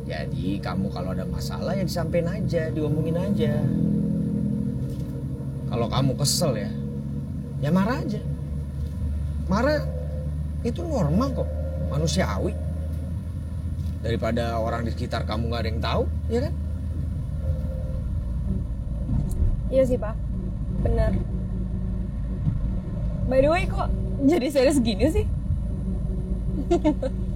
Jadi kamu kalau ada masalah ya disampein aja, diomongin aja. Kalau kamu kesel ya marah aja. Marah itu normal kok, manusiawi. Daripada orang di sekitar kamu gak ada yang tahu, ya kan? Iya sih Pak, bener. By the way kok jadi serius gini sih?